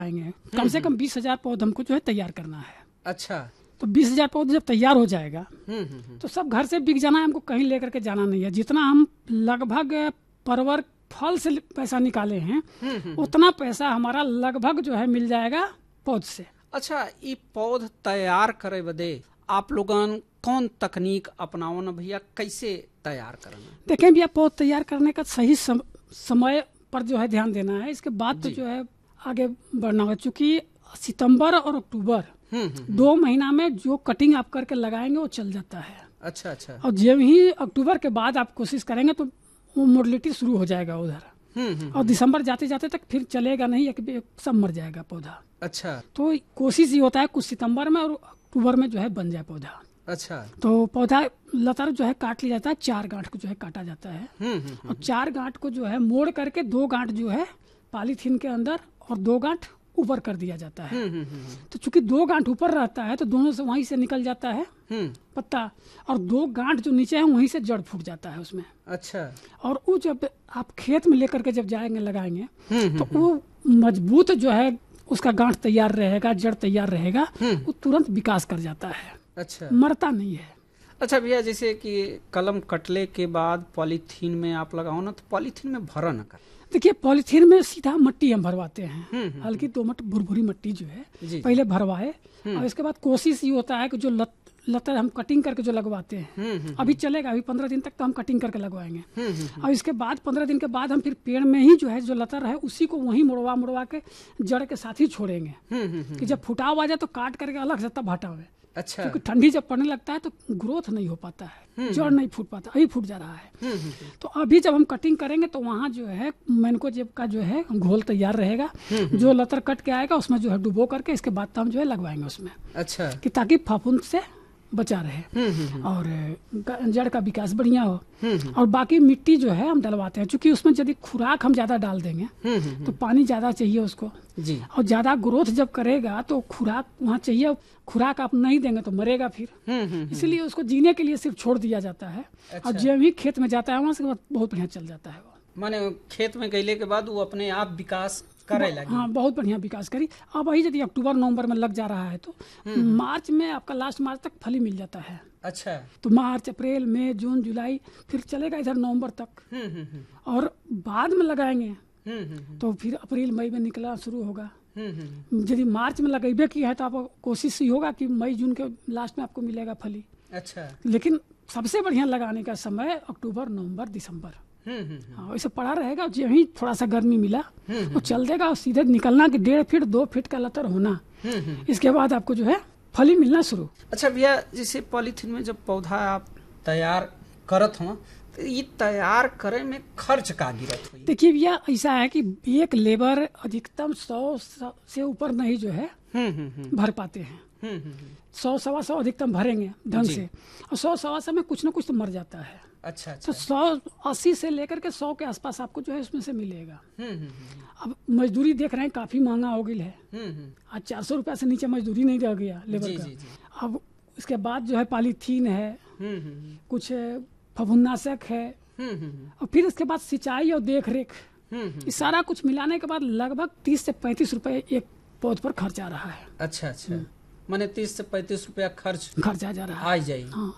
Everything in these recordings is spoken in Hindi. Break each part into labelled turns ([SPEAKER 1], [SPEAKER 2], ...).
[SPEAKER 1] आएंगे। कम से कम 20,000 पौध हमको जो है तैयार करना है।
[SPEAKER 2] अच्छा।
[SPEAKER 1] तो 20,000 पौध जब तैयार हो जाएगा तो सब घर से बिक जाना है, हमको कहीं लेकर के जाना नहीं है। जितना हम लगभग परवर फल से पैसा निकाले हैं उतना पैसा हमारा लगभग जो है मिल जाएगा पौध से।
[SPEAKER 2] अच्छा, ये पौध तैयार करे बदे आप लोगन कौन तकनीक अपनाओ न भैया, कैसे तैयार करना?
[SPEAKER 1] देखें भैया, पौध तैयार करने का सही समय पर जो है ध्यान देना है। इसके बाद तो जो है आगे बढ़ना होगा, चूंकि सितंबर और अक्टूबर 2 महीना में जो कटिंग आप करके लगाएंगे वो चल जाता है।
[SPEAKER 2] अच्छा अच्छा।
[SPEAKER 1] और जब ही अक्टूबर के बाद आप कोशिश करेंगे तो वो मोडलिटी शुरू हो जाएगा उधर। और दिसंबर जाते जाते तक फिर चलेगा नहीं, सब मर जाएगा पौधा।
[SPEAKER 2] अच्छा।
[SPEAKER 1] तो कोशिश ये होता है कुछ सितंबर में और अक्टूबर में जो है बन जाए पौधा।
[SPEAKER 2] अच्छा।
[SPEAKER 1] तो पौधा लतर जो है काट लिया जाता है, 4 गांठ को जो है काटा जाता है। और 4 गांठ को जो है मोड़ करके 2 गांठ जो है पॉलीथीन के अंदर और 2 गांठ ऊपर कर दिया जाता है। तो चूंकि 2 गांठ ऊपर रहता है तो दोनों से वहीं से निकल जाता है पत्ता, और 2 गांठ जो नीचे है वहीं से जड़ फूट जाता है उसमें।
[SPEAKER 2] अच्छा।
[SPEAKER 1] और वो जब आप खेत में लेकर के जब जाएंगे लगाएंगे तो वो मजबूत जो है उसका गांठ तैयार रहेगा, जड़ तैयार रहेगा, वो तुरंत विकास कर जाता है।
[SPEAKER 2] अच्छा।
[SPEAKER 1] मरता नहीं है।
[SPEAKER 2] अच्छा भैया, जैसे कि कलम कटले के बाद पॉलीथीन में आप लगाओ ना, तो पॉलीथीन में भरा न कर।
[SPEAKER 1] देखिए, पॉलीथीन में सीधा मट्टी हम भरवाते हैं, हल्की दोमट भुरभुरी मट्टी जो है पहले भरवाए। और इसके बाद कोशिश ये होता है कि जो लतर हम कटिंग करके जो लगवाते हैं अभी चलेगा, अभी 15 दिन तक तो हम कटिंग करके लगवाएंगे। और इसके बाद 15 दिन के बाद हम फिर पेड़ में ही जो है जो लतर है उसी को वहीं मुड़वा के जड़ के साथ ही छोड़ेंगे कि जब फुटाव आ जाए तो काट करके अलग से तब हटावे।
[SPEAKER 2] अच्छा।
[SPEAKER 1] क्योंकि ठंडी जब पड़ने लगता है तो ग्रोथ नहीं हो पाता है, जड़ नहीं फूट पाता, अभी फूट जा रहा है। तो अभी जब हम कटिंग करेंगे तो वहाँ जो है मैनको जेब का जो है घोल तैयार रहेगा, जो लतर कट के आएगा उसमें जो है डुबो करके इसके बाद तो हम जो है लगवाएंगे उसमें।
[SPEAKER 2] अच्छा।
[SPEAKER 1] कि ताकि फफूंद से बचा रहे और जड़ का विकास बढ़िया हो। और बाकी मिट्टी जो है हम डलवाते हैं, क्योंकि उसमें यदि खुराक हम ज्यादा डाल देंगे तो पानी ज्यादा चाहिए उसको
[SPEAKER 2] जी। और
[SPEAKER 1] ज्यादा ग्रोथ जब करेगा तो खुराक वहाँ चाहिए, खुराक आप नहीं देंगे तो मरेगा फिर। इसलिए उसको जीने के लिए सिर्फ छोड़ दिया जाता है।
[SPEAKER 2] अच्छा।
[SPEAKER 1] और जब भी खेत में जाता है वहाँ से बहुत बढ़िया चल जाता है वो।
[SPEAKER 2] माने खेत में गईले के बाद वो अपने आप विकास करे लगी।
[SPEAKER 1] हाँ, बहुत बढ़िया विकास करी। अब वही यदि अक्टूबर नवंबर में लग जा रहा है तो मार्च में आपका लास्ट मार्च तक फली मिल जाता है।
[SPEAKER 2] अच्छा।
[SPEAKER 1] तो मार्च, अप्रैल, मई, जून, जुलाई, फिर चलेगा इधर नवंबर तक। और बाद में लगाएंगे तो फिर अप्रैल मई में निकलना शुरू होगा। यदि मार्च में लगेबे की है तो आप कोशिश ही होगा कि मई जून के लास्ट में आपको मिलेगा फली।
[SPEAKER 2] अच्छा।
[SPEAKER 1] लेकिन सबसे बढ़िया लगाने का समय अक्टूबर, नवंबर, दिसंबर। हाँ, वैसे पड़ा रहेगा। यही थोड़ा सा गर्मी मिला तो चल देगा और सीधे निकलना कि 1.5 फीट 2 फीट का लतर होना। इसके बाद आपको जो है फली मिलना शुरू।
[SPEAKER 2] अच्छा भैया, जैसे पॉलीथीन में जब पौधा आप तैयार करत हो तो ये तैयार करे में खर्च का गिरत हुई?
[SPEAKER 1] देखिए भैया, ऐसा है कि एक लेबर अधिकतम 100 से ऊपर नहीं जो है भर पाते हैं। 100 सवा 100 अधिकतम भरेंगे ढंग से, और 100 सवा 100 में कुछ न कुछ तो मर जाता है।
[SPEAKER 2] अच्छा।
[SPEAKER 1] तो 180 से लेकर के 100 के आसपास आपको जो है उसमें से मिलेगा। अब मजदूरी देख रहे हैं काफी महंगा हो गई है। आज 400 रुपया से नीचे मजदूरी नहीं रह गया लेबर का। अब इसके बाद जो है पॉलीथीन है, कुछ फफूंदनाशक है, और फिर इसके बाद सिंचाई और देख रेख, ये सारा कुछ मिलाने के बाद लगभग 30 से 35 रुपए एक पौध पर खर्च आ रहा है।
[SPEAKER 2] अच्छा अच्छा। माने 30 से 35 रुपया खर्च
[SPEAKER 1] आ जा रहा है।
[SPEAKER 2] आ जाए।
[SPEAKER 1] हाँ।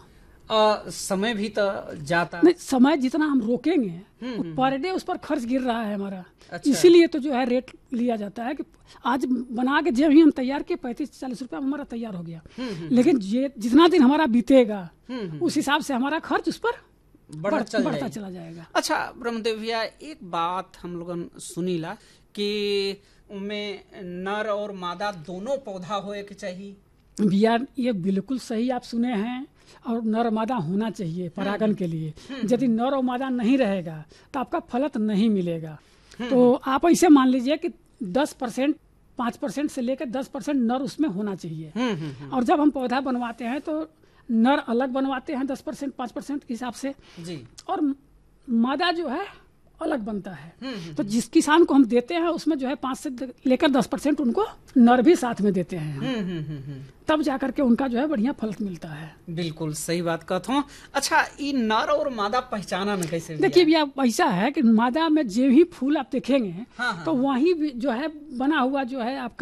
[SPEAKER 2] समय भी तो जाता
[SPEAKER 1] नहीं, समय जितना हम रोकेंगे पर डे उस पर खर्च गिर रहा है हमारा।
[SPEAKER 2] अच्छा।
[SPEAKER 1] इसीलिए तो जो है रेट लिया जाता है कि आज बना के जब ही हम तैयार किए 35-40 रुपया में हमारा तैयार हो गया। लेकिन ये जितना दिन हमारा बीतेगा उस हिसाब से हमारा खर्च उस पर बढ़ता चला जाएगा।
[SPEAKER 2] अच्छा ब्रह्मदेव भैया, एक बात हम लोगन सुनीला कि उनमें नर और मादा दोनों पौधा होए के चाहिए।
[SPEAKER 1] भैया, ये बिल्कुल सही आप सुने हैं, और नर मादा होना चाहिए परागण के लिए। यदि नर और मादा नहीं रहेगा तो आपका फलत नहीं मिलेगा। तो आप ऐसे मान लीजिए कि 10%, 5% से लेकर 10% नर उसमें होना चाहिए। और जब हम पौधा बनवाते हैं तो नर अलग बनवाते हैं 10%, 5% के हिसाब से जी, और मादा जो है अलग बनता है। तो जिस किसान को हम देते हैं उसमें जो है 5 से लेकर 10% उनको नर भी साथ में देते हैं, तब जाकर के उनका जो है बढ़िया फल मिलता है।
[SPEAKER 2] बिल्कुल सही बात कहता हूँ। अच्छा, ये नर और मादा पहचाना में कैसे?
[SPEAKER 1] देखिए भैया, ऐसा है कि मादा में जो भी फूल आप देखेंगे तो वहीं भी जो है बना हुआ जो है आपका